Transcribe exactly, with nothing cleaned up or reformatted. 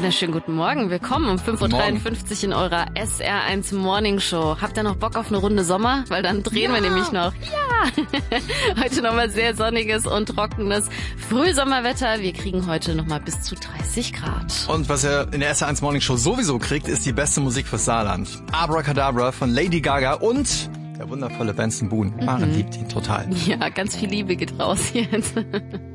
wunderschönen guten Morgen. Willkommen um fünf Uhr dreiundfünfzig in eurer S R eins Morning Show. Habt ihr noch Bock auf eine Runde Sommer? Weil dann drehen ja. wir nämlich noch. Ja! Heute nochmal sehr sonniges und trockenes Frühsommerwetter. Wir kriegen heute nochmal bis zu dreißig Grad. Und was ihr in der S R eins Morning Show sowieso kriegt, ist die beste Musik fürs Saarland. Abracadabra von Lady Gaga und der wundervolle Benson Boone. Maren mhm. liebt ihn total. Ja, ganz viel Liebe geht raus jetzt.